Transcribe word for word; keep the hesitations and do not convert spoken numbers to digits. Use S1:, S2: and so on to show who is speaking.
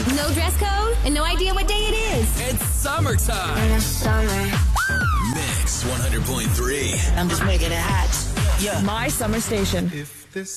S1: No dress code and no idea what day it is.
S2: It's summertime.
S3: In the summer.
S2: Mix one hundred point three.
S3: I'm just making it hot. Yeah.
S4: My summer station.
S5: If this